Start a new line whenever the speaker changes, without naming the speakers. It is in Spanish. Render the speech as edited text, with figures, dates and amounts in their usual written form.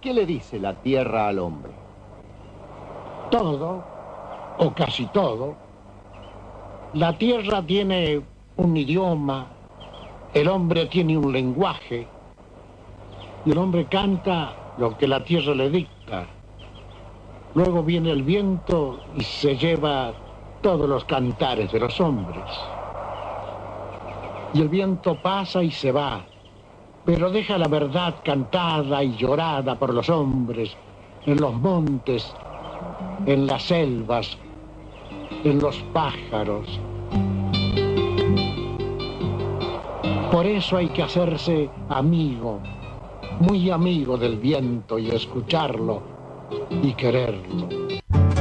¿Qué le dice la tierra al hombre?
Todo, o casi todo. La tierra tiene un idioma, el hombre tiene un lenguaje, y el hombre canta lo que la tierra le dicta. Luego viene el viento y se lleva todos los cantares de los hombres. Y el viento pasa y se va, pero deja la verdad cantada y llorada por los hombres, en los montes, en las selvas, en los pájaros. Por eso hay que hacerse amigo, muy amigo del viento y escucharlo y quererlo.